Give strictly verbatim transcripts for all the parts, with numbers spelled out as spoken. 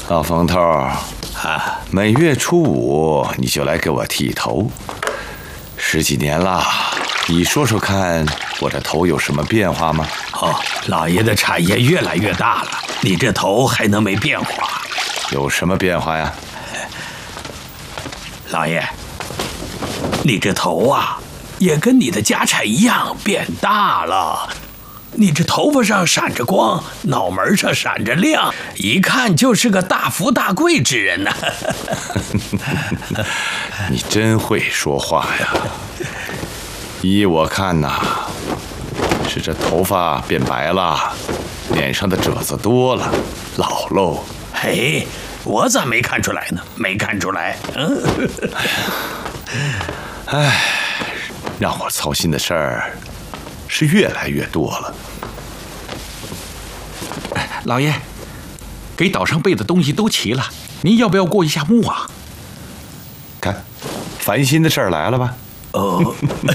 老冯头啊，每月初五你就来给我剃头，十几年了，你说说看，我这头有什么变化吗？ 哦，老爷的产业越来越大了，你这头还能没变化？ 有什么变化呀？ 老爷，你这头啊，也跟你的家产一样变大了。你这头发上闪着光，脑门上闪着亮，一看就是个大富大贵之人呐、 啊。你真会说话呀！依我看呐，是这头发变白了，脸上的褶子多了，老喽。 嘿，我咋没看出来呢？没看出来。嗯。 唉，让我操心的事儿是越来越多了。 老爷，给岛上备的东西都齐了，您要不要过一下墓啊？ 看，烦心的事儿来了吧？ 哦。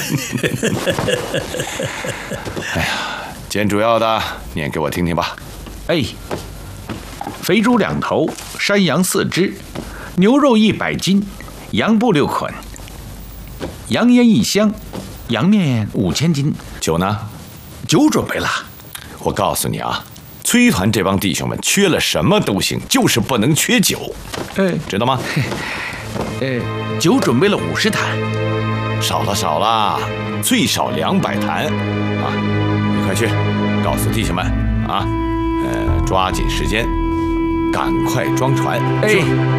哎呀，见主要的念给我听听吧。 哎，肥猪两头，山羊四只，牛肉一百斤，羊布六捆，羊烟一箱，羊面五千斤。 酒呢？ 酒准备了。 我告诉你啊，崔团这帮弟兄们缺了什么都行，就是不能缺酒。 哎， 知道吗？ 哎，酒准备了五十坛。 少了少了，最少两百坛啊！你快去告诉弟兄们啊，呃，抓紧时间，赶快装船。 哎。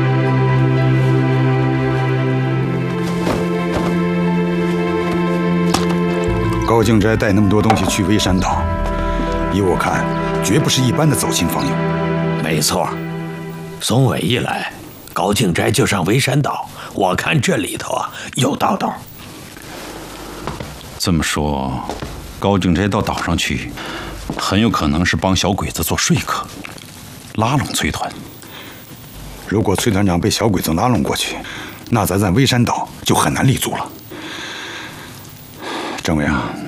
高敬斋带那么多东西去微山岛，依我看，绝不是一般的走亲访友。 没错，松伟一来，高敬斋就上微山岛，我看这里头啊有道道。 这么说，高敬斋到岛上去，很有可能是帮小鬼子做说客，拉拢崔团。 如果崔团长被小鬼子拉拢过去，那咱在微山岛就很难立足了。政委啊，